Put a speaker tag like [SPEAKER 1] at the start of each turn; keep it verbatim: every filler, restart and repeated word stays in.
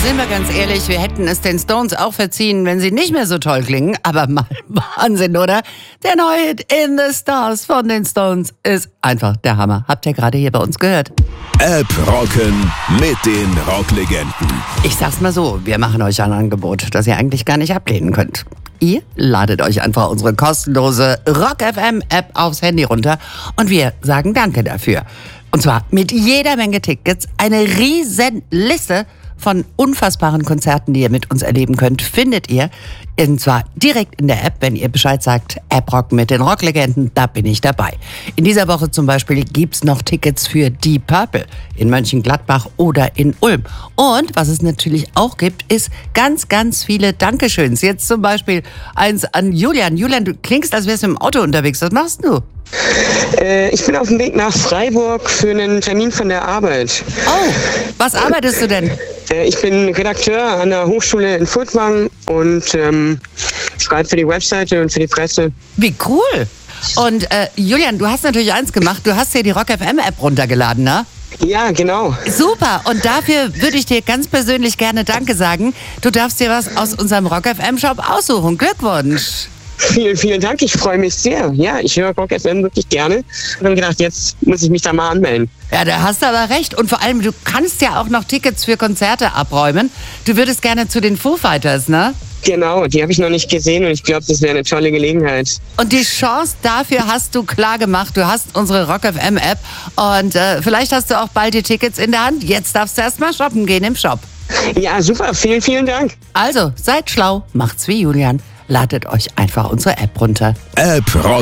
[SPEAKER 1] Sind wir ganz ehrlich, wir hätten es den Stones auch verziehen, wenn sie nicht mehr so toll klingen. Aber mal Wahnsinn, oder? Der neue Hit In the Stars von den Stones ist einfach der Hammer. Habt ihr gerade hier bei uns gehört?
[SPEAKER 2] App rocken mit den Rocklegenden.
[SPEAKER 1] Ich sag's mal so, wir machen euch ein Angebot, das ihr eigentlich gar nicht ablehnen könnt. Ihr ladet euch einfach unsere kostenlose Rock F M App aufs Handy runter und wir sagen Danke dafür. Und zwar mit jeder Menge Tickets, eine riesen Liste von unfassbaren Konzerten, die ihr mit uns erleben könnt, findet ihr. Und zwar direkt in der App, wenn ihr Bescheid sagt, App Rock mit den Rocklegenden, da bin ich dabei. In dieser Woche zum Beispiel gibt's noch Tickets für Deep Purple in Mönchengladbach oder in Ulm. Und was es natürlich auch gibt, ist ganz, ganz viele Dankeschöns. Jetzt zum Beispiel eins an Julian. Julian, du klingst, als wärst du im Auto unterwegs. Was machst du?
[SPEAKER 3] Äh, ich bin auf dem Weg nach Freiburg für einen Termin von der Arbeit.
[SPEAKER 1] Oh, was arbeitest du denn?
[SPEAKER 3] Äh, ich bin Redakteur an der Hochschule in Furtwangen und ähm, schreibe für die Webseite und für die Presse.
[SPEAKER 1] Wie cool! Und äh, Julian, du hast natürlich eins gemacht. Du hast dir die Rock F M App runtergeladen, ne?
[SPEAKER 3] Ja, genau.
[SPEAKER 1] Super. Und dafür würde ich dir ganz persönlich gerne Danke sagen. Du darfst dir was aus unserem Rock F M Shop aussuchen. Glückwunsch!
[SPEAKER 3] Vielen, vielen Dank. Ich freue mich sehr. Ja, ich höre Rock F M wirklich gerne. Und habe gedacht, jetzt muss ich mich da mal anmelden.
[SPEAKER 1] Ja, da hast du aber recht. Und vor allem, du kannst ja auch noch Tickets für Konzerte abräumen. Du würdest gerne zu den Foo Fighters, ne?
[SPEAKER 3] Genau, die habe ich noch nicht gesehen und ich glaube, das wäre eine tolle Gelegenheit.
[SPEAKER 1] Und die Chance dafür hast du klar gemacht. Du hast unsere Rock F M App und äh, vielleicht hast du auch bald die Tickets in der Hand. Jetzt darfst du erst mal shoppen gehen im Shop.
[SPEAKER 3] Ja, super. Vielen, vielen Dank.
[SPEAKER 1] Also, seid schlau, macht's wie Julian. Ladet euch einfach unsere App runter.
[SPEAKER 2] App rock.